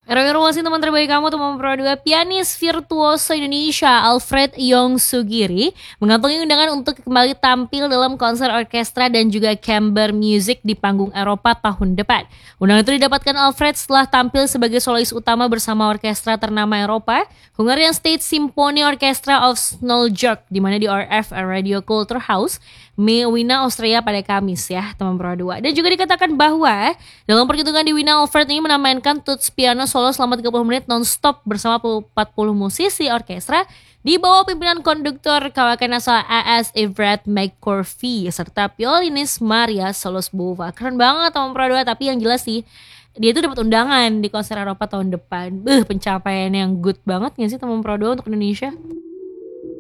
Evaluasi teman terbaik kamu teman Pro 2 pianis virtuoso Indonesia Alfred Yong Sugiri mengantongi undangan untuk kembali tampil dalam konser orkestra dan juga chamber music di panggung Eropa tahun depan. Undangan itu didapatkan Alfred setelah tampil sebagai solois utama bersama orkestra ternama Eropa, Hungarian State Symphony Orchestra of Snoljok, di mana di RF Radio Culture House, Wina, Austria pada Kamis ya, teman Pro 2. Dan juga dikatakan bahwa dalam perhitungan di Wina, Alfred ini menamainkan tuts piano solo selama 30 menit non-stop bersama 40 musisi orkestra di bawah pimpinan konduktor kawakan asal AS Everett McCorvey serta violinis Maria Solosbova. Keren banget teman Pro 2, tapi yang jelas sih dia tuh dapat undangan di konser Eropa tahun depan. Pencapaian yang good banget gak sih teman Pro 2 untuk Indonesia?